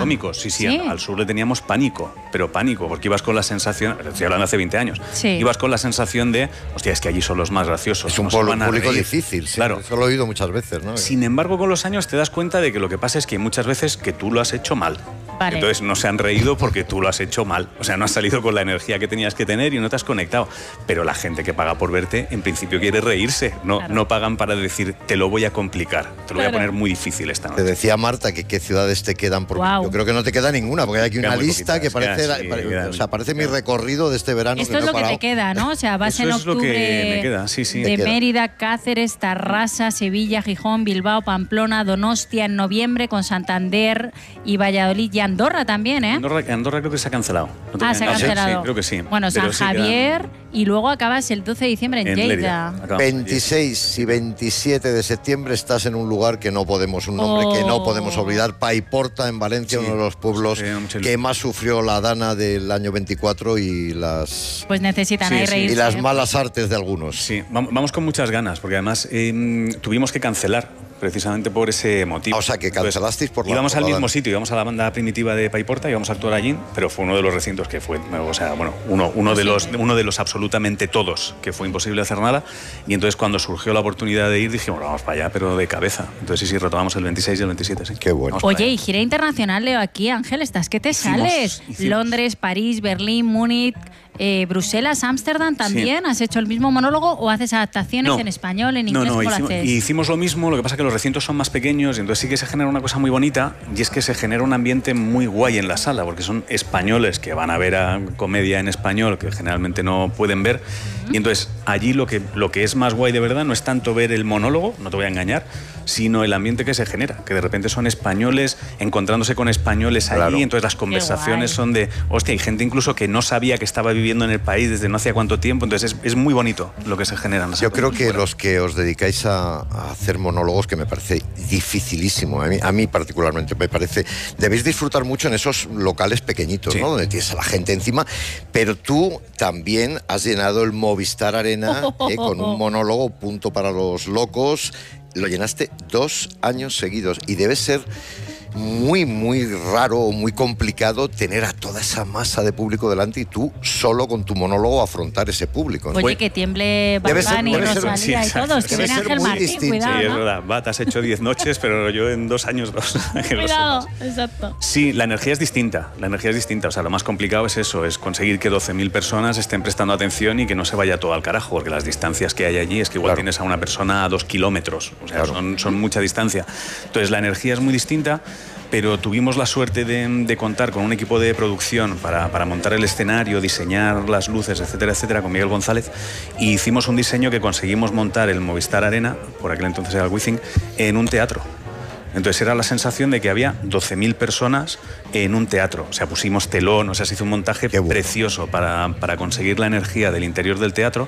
atómicos. Sí, al sur le teníamos pánico, pero pánico, porque ibas con la sensación, estoy hablando hace 20 años, ibas con la sensación de, hostia, es que allí son los más graciosos. Es un público difícil, claro. Eso lo he oído muchas veces, ¿no? Sin embargo, con los años te das cuenta de que lo que pasa es que hay muchas veces que tú lo has hecho mal. Vale. Entonces no se han reído porque tú lo has hecho mal. O sea, no has salido con la energía que tenías que tener y no te has conectado. Pero la gente que paga por verte, en principio quiere reírse. No pagan para decir, te lo voy a complicar, te lo voy a poner muy difícil esta noche. Te decía Marta que qué ciudades te quedan. Porque yo creo que no te queda ninguna, porque hay aquí una lista que parece, parece mi recorrido de este verano. Esto es lo que te queda, ¿no? O sea, vas en octubre. Eso es lo que me queda, sí. De Mérida, Cáceres, Tarrasa, Sevilla, Gijón, Bilbao, Pamplona, Donostia en noviembre, con Santander y Valladolid y Andorra también, ¿eh? Andorra creo que se ha cancelado. Se ha cancelado. Sí, creo que sí. Bueno, San Javier y luego acabas el 12 de diciembre en Lleida. 26 y 27 de septiembre estás en un lugar que no podemos, un nombre que no podemos olvidar, Paiporta, en Valencia, uno de los pueblos que más sufrió la dana del año 24 y las... Pues necesitan ahí reírse. Y las malas artes de algunos. Sí, vamos con muchas ganas, porque además tuvimos que cancelar precisamente por ese motivo. O sea, que cancelasteis por la... Íbamos al mismo sitio, íbamos a la banda primitiva de Paiporta, íbamos a actuar allí, pero fue uno de los recintos que fue, o sea, bueno, uno de los absolutamente todos, que fue imposible hacer nada, y entonces cuando surgió la oportunidad de ir, dijimos, vamos para allá, pero de cabeza. Entonces sí, retomamos el 26 y el 27, sí. Qué bueno. Oye, y gira internacional, leo aquí, Ángel, ¿estás que te sales? Londres, París, Berlín, Múnich... Bruselas, Ámsterdam, ¿también has hecho el mismo monólogo o haces adaptaciones en español, en inglés? ¿Cómo lo haces? Hicimos lo mismo, lo que pasa es que los recintos son más pequeños y entonces sí que se genera una cosa muy bonita, y es que se genera un ambiente muy guay en la sala, porque son españoles que van a ver a comedia en español, que generalmente no pueden ver, y entonces allí lo que es más guay de verdad no es tanto ver el monólogo, no te voy a engañar, sino el ambiente que se genera, que de repente son españoles encontrándose con españoles allí, entonces las conversaciones son de, hostia, hay gente incluso que no sabía que estaba viviendo en el país desde no hacía cuánto tiempo, entonces es muy bonito lo que se genera. Yo creo que los que os dedicáis a hacer monólogos, que me parece dificilísimo, a mí particularmente me parece, debéis disfrutar mucho en esos locales pequeñitos, ¿no? Donde tienes a la gente encima, pero tú también has llenado el Movistar Arena con un monólogo, Punto para los locos. Lo llenaste 2 años seguidos y debe ser muy, muy raro o muy complicado tener a toda esa masa de público delante y tú solo con tu monólogo afrontar ese público, ¿no? Oye, que tiemble Barbán y Rosalía y todos, que viene Ángel Martín, cuidado, sí, es verdad, te has hecho 10 noches, pero yo en 2 años 2. Cuidado, exacto. Sí, la energía es distinta, o sea, lo más complicado es eso, es conseguir que 12.000 personas estén prestando atención y que no se vaya todo al carajo, porque las distancias que hay allí es que igual tienes a una persona a 2 kilómetros, o sea, son mucha distancia. Entonces la energía es muy distinta, pero tuvimos la suerte de contar con un equipo de producción para montar el escenario, diseñar las luces, etcétera, etcétera, con Miguel González, y hicimos un diseño que conseguimos montar el Movistar Arena, por aquel entonces era el Wizzing, en un teatro. Entonces era la sensación de que había 12.000 personas en un teatro. O sea, pusimos telón, o sea, se hizo un montaje precioso para conseguir la energía del interior del teatro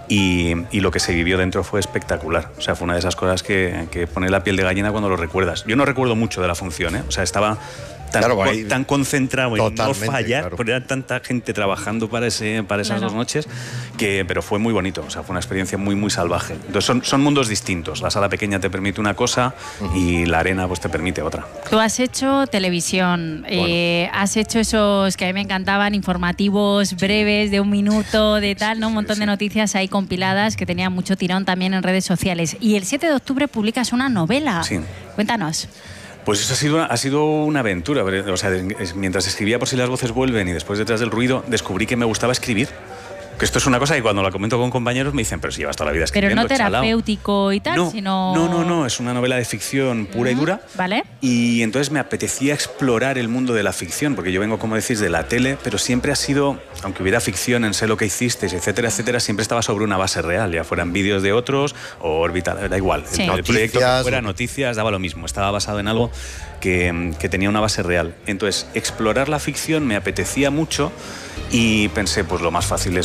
y lo que se vivió dentro fue espectacular. O sea, fue una de esas cosas que pone la piel de gallina cuando lo recuerdas. Yo no recuerdo mucho de la función, ¿eh? O sea, estaba tan concentrado en no fallar, porque era tanta gente trabajando para esas 2 noches, pero fue muy bonito, o sea, fue una experiencia muy, muy salvaje. Entonces son mundos distintos, la sala pequeña te permite una cosa y la arena pues te permite otra. Tú has hecho televisión, has hecho esos que a mí me encantaban, informativos breves de 1 minuto, de tal, ¿no? Un montón de noticias ahí compiladas que tenían mucho tirón también en redes sociales. Y el 7 de octubre publicas una novela. Sí. Cuéntanos. Pues eso ha sido una aventura. O sea, mientras escribía Por si las voces vuelven y después Detrás del ruido, descubrí que me gustaba escribir. Que esto es una cosa que cuando la comento con compañeros me dicen, pero si llevas toda la vida escribiendo. Pero no terapéutico y tal, sino... No, es una novela de ficción pura y dura. Vale. Y entonces me apetecía explorar el mundo de la ficción, porque yo vengo, como decís, de la tele, pero siempre ha sido, aunque hubiera ficción en Sé lo que hicisteis, etcétera, etcétera, siempre estaba sobre una base real, ya fueran vídeos de otros o orbital, da igual. Sí. El proyecto que fuera, noticias, daba lo mismo, estaba basado en algo que tenía una base real. Entonces, explorar la ficción me apetecía mucho y pensé, pues lo más fácil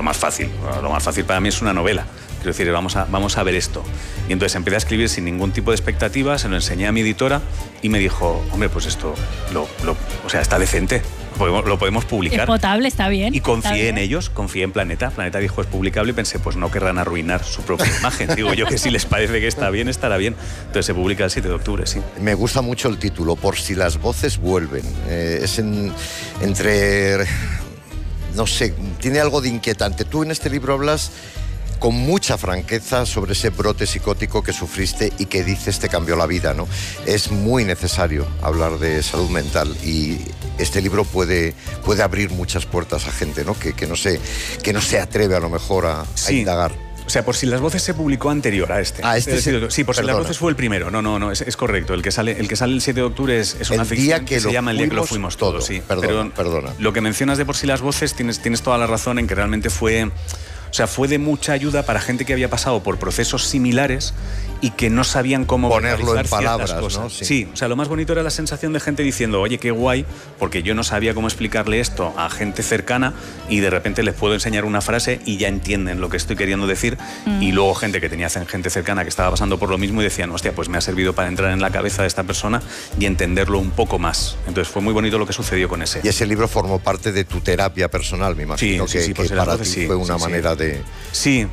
para mí es una novela. Quiero decir, vamos a ver esto. Y entonces empecé a escribir sin ningún tipo de expectativa, se lo enseñé a mi editora y me dijo, hombre, pues esto, o sea, está decente. lo podemos publicar. Es potable, está bien. Y confié en ellos, confié en Planeta. Planeta dijo es publicable y pensé, pues no querrán arruinar su propia imagen. Digo yo que si les parece que está bien, estará bien. Entonces se publica el 7 de octubre, sí. Me gusta mucho el título, Por si las voces vuelven. Es entre... No sé, tiene algo de inquietante. Tú en este libro hablas con mucha franqueza sobre ese brote psicótico que sufriste y que dices te cambió la vida, ¿no? Es muy necesario hablar de salud mental y este libro puede abrir muchas puertas a gente, ¿no? Que no se atreve a lo mejor a indagar. O sea, Por si las voces se publicó anterior a este. Sí, Por si las voces fue el primero. No, es correcto. El que sale el 7 de octubre es una ficción que se llama El día que lo fuimos todos. Sí. Perdona. Lo que mencionas de Por si las voces, tienes toda la razón en que realmente fue de mucha ayuda para gente que había pasado por procesos similares y que no sabían cómo ponerlo en palabras, cosas. ¿no? Sí, o sea, lo más bonito era la sensación de gente diciendo, oye, qué guay, porque yo no sabía cómo explicarle esto a gente cercana y de repente les puedo enseñar una frase y ya entienden lo que estoy queriendo decir. Y luego gente cercana que estaba pasando por lo mismo y decían, hostia, pues me ha servido para entrar en la cabeza de esta persona y entenderlo un poco más. Entonces fue muy bonito lo que sucedió con ese. Y ese libro formó parte de tu terapia personal, me imagino, que para ti fue una manera de... Sí,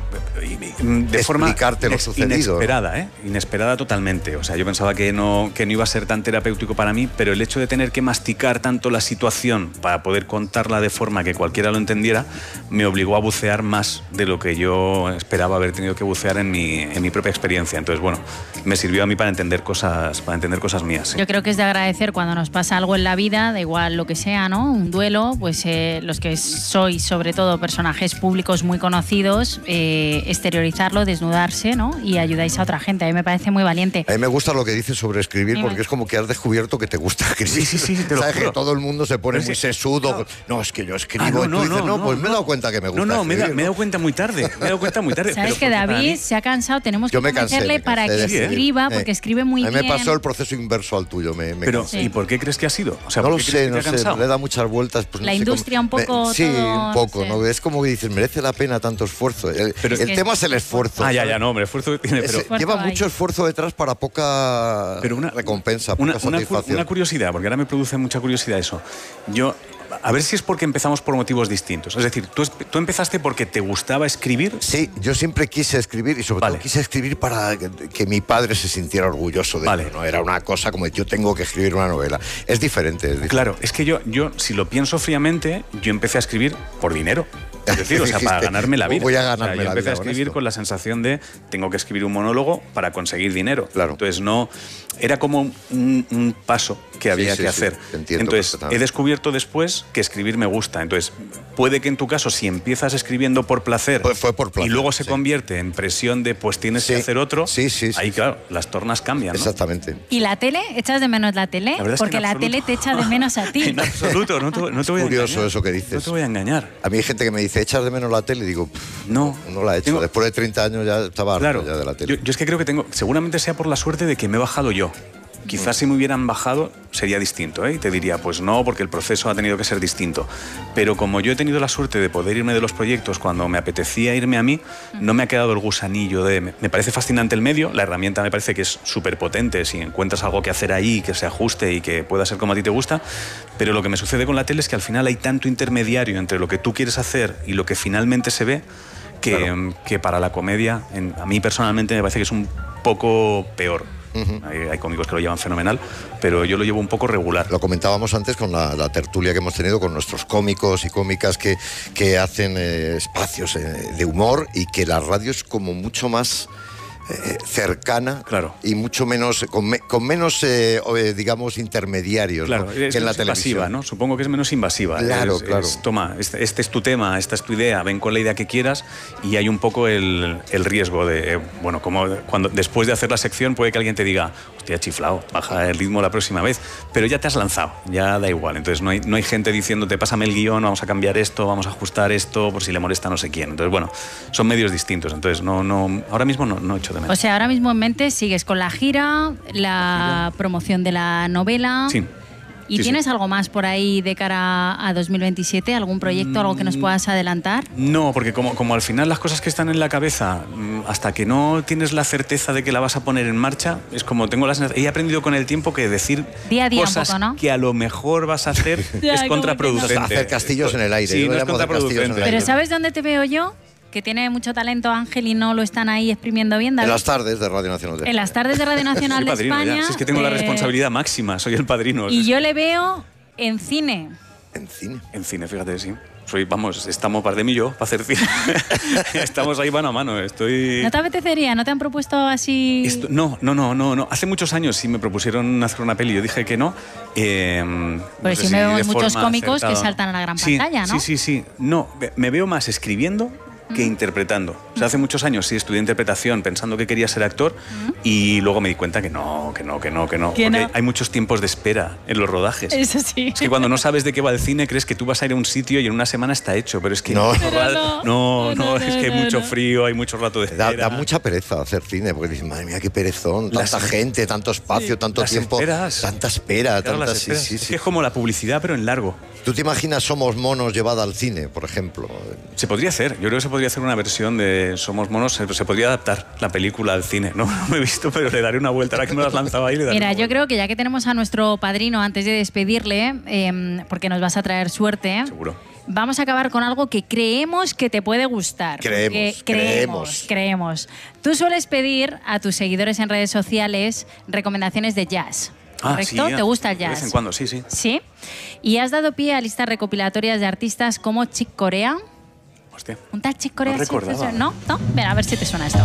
de forma explicarte lo sucedido. Inesperada totalmente. O sea, yo pensaba que no iba a ser tan terapéutico para mí, pero el hecho de tener que masticar tanto la situación para poder contarla de forma que cualquiera lo entendiera, me obligó a bucear más de lo que yo esperaba haber tenido que bucear en mi propia experiencia. Entonces, bueno, me sirvió a mí para entender cosas mías. Sí. Yo creo que es de agradecer cuando nos pasa algo en la vida, da igual lo que sea, ¿no? Un duelo, pues los que sois sobre todo personajes públicos muy conocidos, exteriorizarlo, desnudarse, ¿no? Y ayudáis a otra gente. A mí me parece muy valiente. A mí me gusta lo que dices sobre escribir, porque es como que has descubierto que te gusta escribir. Sí, te lo ¿Sabes? juro. Que todo el mundo se pone muy sesudo. Claro. No, es que yo escribo. Me he dado cuenta que me gusta escribir. Me he dado cuenta muy tarde. ¿Sabes que David se ha cansado? Tenemos que convencerle para que escriba, porque escribe muy bien. A mí me pasó el proceso inverso al tuyo. Pero, ¿y por qué crees que ha sido? O sea, no lo sé, le da muchas vueltas. Pues la industria un poco... Sí, un poco. ¿No? Es como que dices, merece la pena tanto esfuerzo. El tema es el esfuerzo. El esfuerzo tiene... Lleva mucho esfuerzo detrás para poca recompensa, poca satisfacción. Una curiosidad, porque ahora me produce mucha curiosidad eso. A ver si es porque empezamos por motivos distintos. Es decir, ¿tú empezaste porque te gustaba escribir? Sí, yo siempre quise escribir y sobre todo quise escribir para que mi padre se sintiera orgulloso de mí. No era una cosa como yo tengo que escribir una novela. Es diferente. Claro, es que yo si lo pienso fríamente, yo empecé a escribir por dinero. Es decir, para ganarme la vida. Voy a ganarme la vida. Yo empecé a escribir con la sensación de tengo que escribir un monólogo para conseguir dinero. Claro. Entonces era como un paso que había que hacer. Entonces he descubierto después que escribir me gusta. Entonces puede que en tu caso, si empiezas escribiendo por placer, fue por placer, y luego se convierte en presión de pues tienes que hacer otro, ahí claro, las tornas cambian, ¿no? Exactamente. ¿Y la tele? ¿Echas de menos la tele? Porque la tele te echa de menos a ti. En absoluto, no te voy a engañar. Es curioso eso que dices. No te voy a engañar. A mí hay gente que me dice, ¿echas de menos la tele? Y digo, no la he hecho. Después de 30 años ya estaba harto ya de la tele. Yo es que creo que seguramente sea por la suerte de que me he bajado yo. Quizás si me hubieran bajado sería distinto, ¿eh? Y te diría, pues no, porque el proceso ha tenido que ser distinto. Pero como yo he tenido la suerte de poder irme de los proyectos cuando me apetecía irme a mí, no me ha quedado el gusanillo de... Me parece fascinante el medio, la herramienta me parece que es súper potente si encuentras algo que hacer ahí, que se ajuste y que pueda ser como a ti te gusta, pero lo que me sucede con la tele es que al final hay tanto intermediario entre lo que tú quieres hacer y lo que finalmente se ve, que para la comedia, a mí personalmente me parece que es un poco peor. Hay cómicos que lo llevan fenomenal, pero yo lo llevo un poco regular. Lo comentábamos antes con la tertulia que hemos tenido con nuestros cómicos y cómicas que hacen espacios de humor, y que la radio es como mucho más cercana, y mucho menos con menos digamos intermediarios, claro, ¿no? que en la televisión, invasiva, ¿no? Supongo que es menos invasiva. Claro. Toma, este es tu tema, esta es tu idea, ven con la idea que quieras, y hay un poco el riesgo de como cuando después de hacer la sección puede que alguien te diga, hostia, chiflao, baja el ritmo la próxima vez, pero ya te has lanzado, ya da igual. Entonces no hay gente diciéndote, pásame el guión, vamos a cambiar esto, vamos a ajustar esto por si le molesta no sé quién. Entonces son medios distintos. Entonces ahora mismo no he hecho de menos. O sea, ahora mismo en mente sigues con la gira, la promoción de la novela. Sí. ¿Y Sí, tienes sí. algo más por ahí de cara a 2027? ¿Algún proyecto, algo que nos puedas adelantar? No, porque como al final las cosas que están en la cabeza, hasta que no tienes la certeza de que la vas a poner en marcha, es como tengo la sensación, he aprendido con el tiempo que decir Día a día cosas un poco, ¿no? que a lo mejor vas a hacer Ya, es como contraproducente. Hacer castillos en el aire. Sí, Yo no es llamo de castillos en el contraproducente. aire. Pero ¿sabes dónde te veo yo? Que tiene mucho talento Ángel y no lo están ahí exprimiendo bien, David. En las tardes de Radio Nacional de En las tardes de Radio Nacional Soy de padrino España. ya. Si es que tengo la responsabilidad máxima, soy el padrino. Y yo le veo en cine. En cine. En cine, fíjate, sí. Estamos Bardem y yo para hacer cine. Estamos ahí mano a mano. ¿No te apetecería? ¿No te han propuesto así? No. Hace muchos años sí me propusieron hacer una peli. Yo dije que no. Pues sí, me vemos muchos cómicos que saltan a la gran pantalla, ¿no? Sí. No, me veo más escribiendo que interpretando. O sea, hace muchos años sí estudié interpretación pensando que quería ser actor y luego me di cuenta que no. Porque hay muchos tiempos de espera en los rodajes. Eso sí. Es que cuando no sabes de qué va el cine crees que tú vas a ir a un sitio y en una semana está hecho, pero es que No. es que hay mucho frío, hay mucho rato de espera. Da mucha pereza hacer cine, porque dices, madre mía, qué perezón, tanta gente, tanto espacio, tanto las tiempo, esperas. tanta espera, Claro, tanta... las esperas. Sí. Es que es como la publicidad, pero en largo. ¿Tú te imaginas Somos Monos llevada al cine, por ejemplo? Se podría hacer, yo creo que se podría hacer una versión de Somos Monos, se podría adaptar la película al cine. No me he visto, pero le daré una vuelta. Ahora que me las lanzaba ahí, le daré Mira, una yo vuelta. creo que ya que tenemos a nuestro padrino, antes de despedirle, porque nos vas a traer suerte, Seguro. vamos a acabar con algo que creemos que te puede gustar. Creemos. Tú sueles pedir a tus seguidores en redes sociales recomendaciones de jazz. ¿Correcto? Sí, ¿Te gusta el de jazz? vez en cuando, sí. Sí. Y has dado pie a listas recopilatorias de artistas como Chick Corea. Hostia. ¿Un tal Chick Corea? No recordaba. ¿No? Ven, a ver si te suena esto.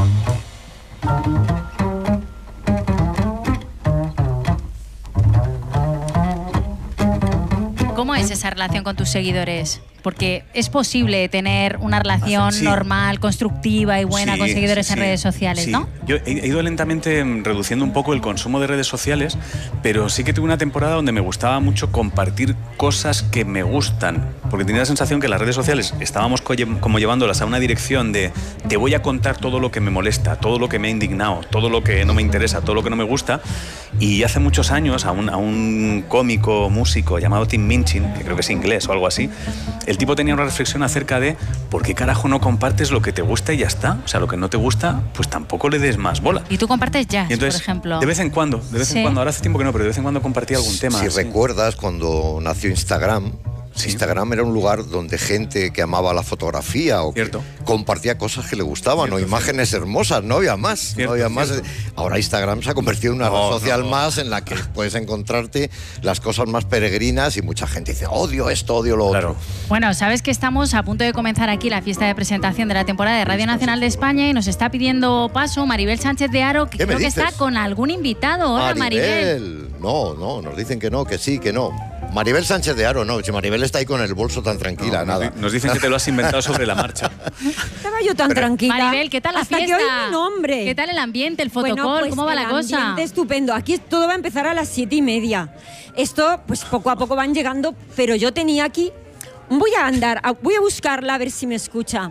¿Cómo es esa relación con tus seguidores? Porque es posible tener una relación Sí. normal, constructiva y buena Sí, con seguidores sí, en redes sociales, sí. ¿no? Yo he ido lentamente reduciendo un poco el consumo de redes sociales, pero sí que tuve una temporada donde me gustaba mucho compartir cosas que me gustan, porque tenía la sensación que las redes sociales estábamos como llevándolas a una dirección de te voy a contar todo lo que me molesta, todo lo que me ha indignado, todo lo que no me interesa, todo lo que no me gusta. Y hace muchos años a un cómico, músico llamado Tim Minchin, que creo que es inglés o algo así, el tipo tenía una reflexión acerca de ¿por qué carajo no compartes lo que te gusta y ya está? O sea, lo que no te gusta, pues tampoco le des más bola. Y tú compartes jazz, Y entonces, por ejemplo. de vez en cuando, ahora hace tiempo que no, pero de vez en cuando compartía algún tema. Si sí. recuerdas cuando nació Instagram, Sí. Instagram era un lugar donde gente que amaba la fotografía o que Cierto. compartía cosas que le gustaban, Cierto, o imágenes hermosas, no había más. Cierto, no había más. cierto. Ahora Instagram se ha convertido en una red social más en la que puedes encontrarte las cosas más peregrinas y mucha gente dice, odio esto, odio lo Claro. otro. Bueno, sabes que estamos a punto de comenzar aquí la fiesta de presentación de la temporada de Radio Nacional de España y nos está pidiendo paso Maribel Sánchez de Haro, que ¿Qué me creo que dices? está con algún invitado. Hola, Maribel. No, nos dicen que no, que sí, que no. Maribel Sánchez de Haro, no, si Maribel está ahí con el bolso tan tranquila, No, nada. Nos dicen que te lo has inventado sobre la marcha. Estaba yo tan tranquila. Maribel, ¿qué tal la hasta fiesta? que oí mi nombre. ¿Qué tal el ambiente, el Bueno, fotocall? pues ¿Cómo va el la cosa? ambiente estupendo. Aquí todo va a empezar a las 7:30. Esto, pues poco a poco van llegando, pero yo tenía aquí... Voy a buscarla a ver si me escucha.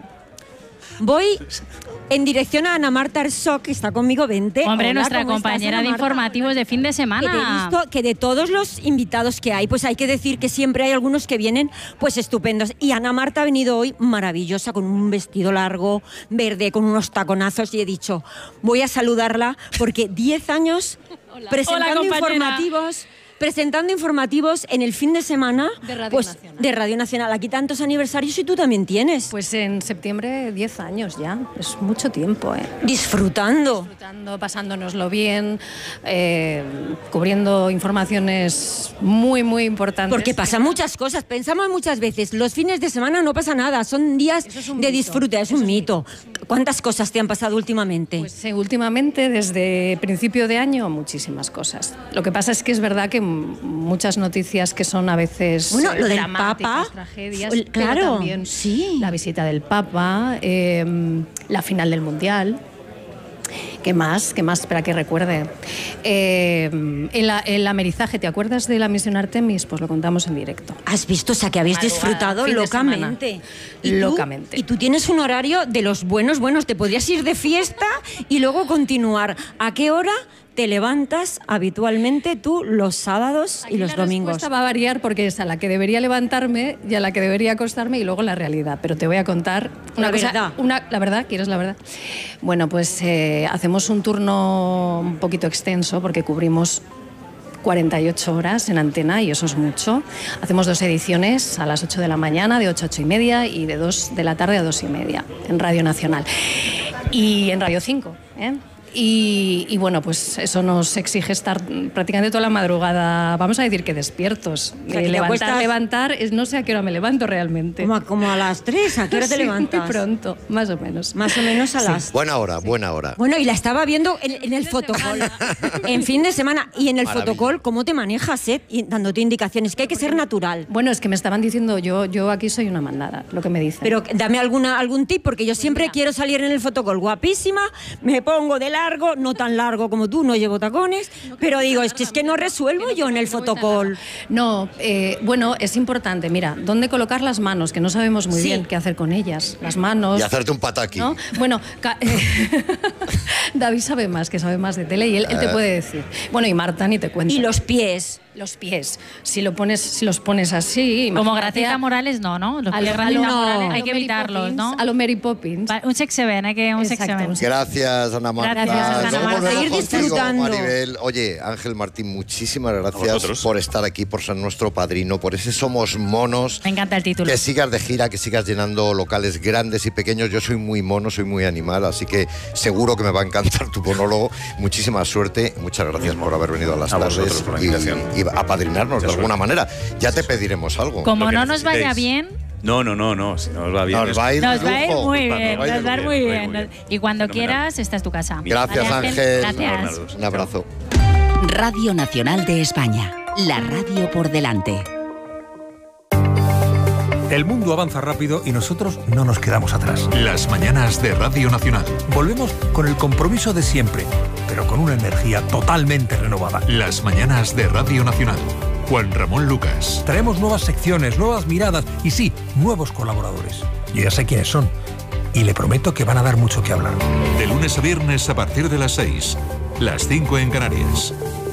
Voy en dirección a Ana Marta Arsó, que está conmigo. Vente. Hombre, Hola, nuestra ¿cómo estás, compañera Ana de Marta? informativos de fin de Que te he semana. visto que de todos los invitados que hay, pues hay que decir que siempre hay algunos que vienen pues estupendos. Y Ana Marta ha venido hoy maravillosa, con un vestido largo, verde, con unos taconazos, y he dicho, voy a saludarla porque 10 años presentando Hola, compañera. presentando informativos en el fin de semana De Radio pues, Nacional. de Radio Nacional. Aquí tantos aniversarios y tú también tienes. Pues en septiembre 10 años ya, es mucho tiempo, ¿eh? Disfrutando. Disfrutando, pasándonoslo bien, cubriendo informaciones muy, muy importantes. Porque pasan muchas cosas. Pensamos muchas veces, los fines de semana no pasa nada, son días Eso es un de mito. disfrute, es Eso un es mito. ¿Cuántas cosas te han pasado últimamente? Pues últimamente, desde principio de año, muchísimas cosas. Lo que pasa es que es verdad que muchas noticias que son a veces Bueno, lo del dramáticas, Papa, tragedias, el- pero claro, también sí. la visita del Papa, la final del Mundial. ¿Qué más? Espera que recuerde. El amerizaje, ¿te acuerdas de la misión Artemis? Pues lo contamos en directo. ¿Has visto? O sea, que habéis Madrugada, disfrutado fin de locamente. semana. ¿Y tú? Locamente. Y tú tienes un horario de los buenos. Te podrías ir de fiesta y luego continuar. ¿A qué hora te levantas habitualmente tú los sábados y los domingos? La respuesta va a variar porque es a la que debería levantarme y a la que debería acostarme y luego la realidad. Pero te voy a contar una cosa. Verdad. ¿La verdad? ¿Quieres la verdad? Bueno, pues hacemos un turno un poquito extenso porque cubrimos 48 horas en antena y eso es mucho. Hacemos 2 ediciones a las 8 de la mañana, de 8 a 8 y media y de 2 de la tarde a 2 y media en Radio Nacional y en Radio 5, ¿eh? Y bueno, pues eso nos exige estar prácticamente toda la madrugada, vamos a decir que despiertos. O sea, que levantar, no sé a qué hora me levanto realmente. Como a las 3, ¿a qué hora te levantas? Muy pronto, más o menos. Más o menos a las... Buena hora. Bueno, y la estaba viendo en el fotocall, en fin de semana, y en el fotocall, ¿cómo te manejas, dándote indicaciones? Que hay que ser natural. Bueno, es que me estaban diciendo, yo aquí soy una mandada, lo que me dicen. Pero dame algún tip, porque yo siempre quiero salir en el fotocall guapísima, me pongo de largo, no tan largo como tú, no llevo tacones, pero digo, es que no resuelvo yo en el fotocall. No, bueno, es importante, mira, dónde colocar las manos, que no sabemos muy bien qué hacer con ellas. Las manos... Y hacerte un pataki. ¿No? Bueno, David sabe más de tele y él te puede decir. Bueno, y Marta ni te cuento. Y los pies. Los pies, si los pones así... Como Gracita Morales, no. Los pies Gracita Morales hay que evitarlos, ¿no? A lo Mary Poppins. Un sex event, hay que un sex event. Gracias, Ana Marta. Gracias, Ana Marta. Ir disfrutando. Maribel. Oye, Ángel Martín, muchísimas gracias por estar aquí, por ser nuestro padrino, por ese Somos Monos. Me encanta el título. Que sigas de gira, que sigas llenando locales grandes y pequeños. Yo soy muy mono, soy muy animal, así que seguro que me va a encantar tu monólogo. Muchísima suerte. Muchas gracias por haber venido a las tardes por la invitación. Y apadrinarnos de alguna manera. Ya te pediremos algo. Como no nos vaya bien... No, si nos va bien. Nos va a ir muy bien. Y cuando quieras, esta es tu casa. Gracias, Ángel. Gracias. Un abrazo. Radio Nacional de España. La radio por delante. El mundo avanza rápido y nosotros no nos quedamos atrás. Las mañanas de Radio Nacional. Volvemos con el compromiso de siempre, pero con una energía totalmente renovada. Las mañanas de Radio Nacional. Juan Ramón Lucas. Traemos nuevas secciones, nuevas miradas y sí, nuevos colaboradores. Yo ya sé quiénes son y le prometo que van a dar mucho que hablar. De lunes a viernes a partir de las 6, las 5 en Canarias.